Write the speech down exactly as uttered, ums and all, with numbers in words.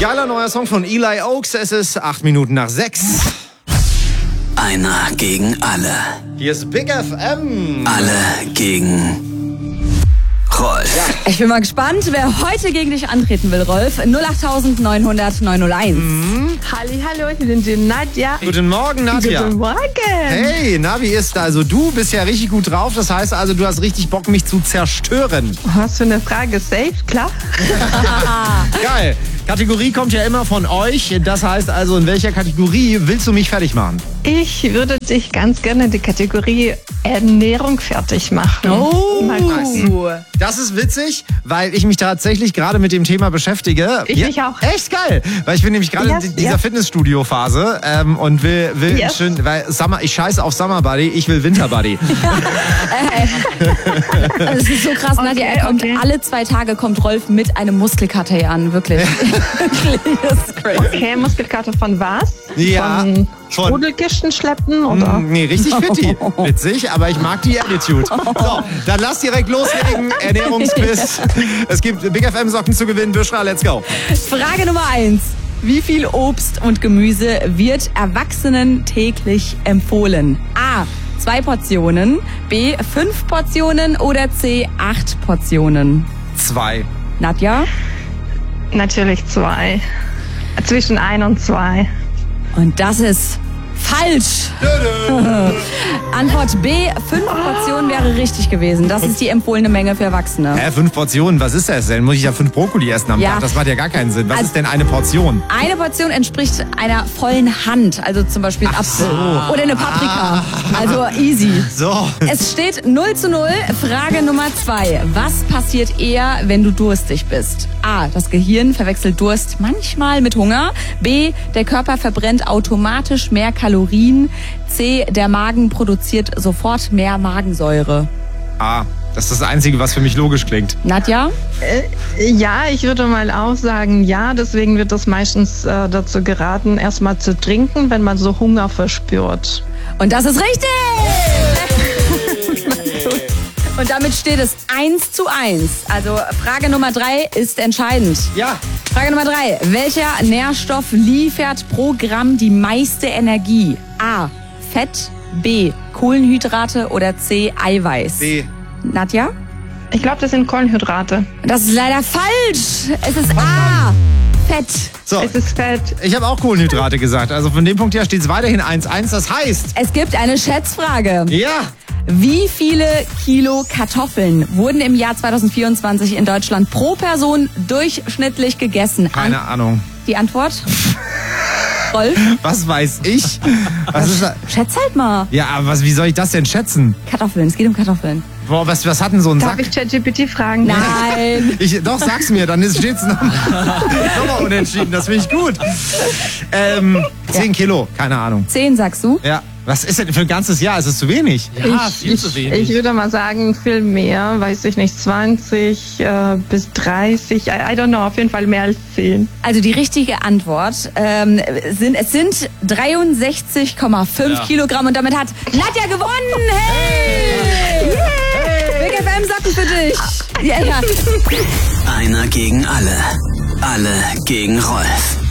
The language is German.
Geiler neuer Song von Eli Oaks. Es ist acht Minuten nach sechs. Einer gegen alle. Hier ist Big F M. Alle gegen Rolf. Ja. Ich bin mal gespannt, wer heute gegen dich antreten will, Rolf. null acht neunhundert neun null eins. Mhm. Halli, hallo, ich bin die Nadja. Guten Morgen, Nadja. Guten Morgen. Hey, na, wie ist also du bist ja richtig gut drauf. Das heißt also, du hast richtig Bock, mich zu zerstören. Hast du eine Frage? Safe, klar. Geil. Kategorie kommt ja immer von euch. Das heißt also, in welcher Kategorie willst du mich fertig machen? Ich würde dich ganz gerne in die Kategorie Ernährung fertig machen. Oh, Mal gucken. Das ist witzig, weil ich mich tatsächlich gerade mit dem Thema beschäftige. Ich ja, mich auch. Echt geil, weil ich bin nämlich gerade Yes, in dieser yes. Fitnessstudio-Phase ähm, und will, will Yes. schön, weil Summer, ich scheiße auf Summer Body, ich will Winter Body. Das ist so krass, Okay, Nadja. Er kommt okay. alle zwei Tage kommt Rolf mit einem Muskelkater hier an, wirklich. Das ist crazy. Okay, Muskelkater von was? Ja, Von von- Strudelkisten schleppen oder? Mm, Nee, richtig fitti. Witzig, aber ich mag die Attitude. So, dann lass direkt loslegen. Ernährungsquiz. Es gibt Big F M Socken zu gewinnen. Büschra, let's go. Frage Nummer eins. Wie viel Obst und Gemüse wird Erwachsenen täglich empfohlen? A. Zwei Portionen. B. Fünf Portionen. Oder C. Acht Portionen. Zwei. Nadja? Natürlich zwei. Zwischen ein und zwei. Und das ist falsch. Antwort B. Fünf Portionen wäre richtig gewesen. Das ist die empfohlene Menge für Erwachsene. Hä, fünf Portionen, was ist das denn? Muss ich ja fünf Brokkoli essen am Ja. Tag? Das macht ja gar keinen Sinn. Was Also- ist denn eine Portion? Eine Portion entspricht einer vollen Hand, also zum Beispiel ein Apfel oder eine Paprika. Also easy. So. Es steht null zu null. Frage Nummer zwei. Was passiert eher, wenn du durstig bist? A. Das Gehirn verwechselt Durst manchmal mit Hunger. B. Der Körper verbrennt automatisch mehr Kalorien. C. Der Magen produziert sofort mehr Magensäure. Ah, das ist das Einzige, was für mich logisch klingt. Nadja? Äh, ja, ich würde mal auch sagen, ja. Deswegen wird es meistens äh, dazu geraten, erstmal zu trinken, wenn man so Hunger verspürt. Und das ist richtig! Und damit steht es eins zu eins. Also Frage Nummer drei ist entscheidend. Ja. Frage Nummer drei. Welcher Nährstoff liefert pro Gramm die meiste Energie? A. Fett, B. Kohlenhydrate oder C. Eiweiß? B. Nadja? Ich glaube, das sind Kohlenhydrate. Das ist leider falsch. Es ist A. Fett. So, Es ist Fett. ich habe auch Kohlenhydrate gesagt. Also von dem Punkt her steht es weiterhin eins eins. Das heißt, Es gibt eine Schätzfrage. ja, Wie viele Kilo Kartoffeln wurden im Jahr zwanzig vierundzwanzig in Deutschland pro Person durchschnittlich gegessen? keine An- Ahnung. Die Antwort? Rolf? Was weiß ich? Was ist da? Schätz halt mal. Ja, aber was, wie soll ich das denn schätzen? Kartoffeln, es geht um Kartoffeln. Boah, was, was hat denn so ein Darf Sack? ich ChatGPT fragen? Nein. Ich, doch, sag's mir, dann steht's nochmal noch mal unentschieden. Das finde ich gut. Ähm, zehn Kilo, keine Ahnung. Zehn, sagst du? Ja. Was ist denn für ein ganzes Jahr? Ist es zu wenig? Ja, ich, viel ich, zu wenig. ich würde mal sagen, viel mehr, weiß ich nicht, zwanzig äh, bis dreißig, I, I don't know, auf jeden Fall mehr als zehn. Also die richtige Antwort ähm, sind, es sind dreiundsechzig Komma fünf Ja. Kilogramm und damit hat Nadja gewonnen. Hey! Yeah! Big F M Socken für dich. Ja, ja. Einer gegen alle. Alle gegen Rolf.